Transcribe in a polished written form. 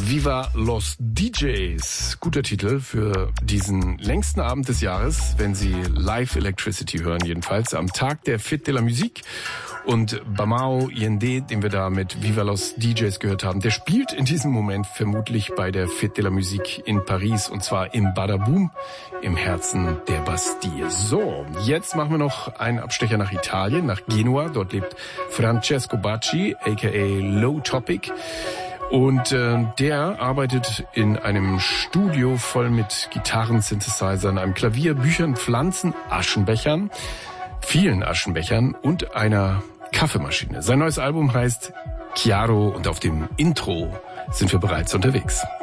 Viva los DJs. Guter Titel für diesen längsten Abend des Jahres, wenn Sie Live Electricity hören, jedenfalls am Tag der Fête de la Musique. Und Bamao Yende, den wir da mit Viva los DJs gehört haben, der spielt in diesem Moment vermutlich bei der Fête de la Musique in Paris, und zwar im Badaboom, im Herzen der Bastille. So, jetzt machen wir noch einen Abstecher nach Italien, nach Genua. Dort lebt Francesco Bacci, aka Low Topic. Und der arbeitet in einem Studio voll mit Gitarren, Synthesizern, einem Klavier, Büchern, Pflanzen, Aschenbechern, vielen Aschenbechern und einer Kaffeemaschine. Sein neues Album heißt Chiaro und auf dem Intro sind wir bereits unterwegs.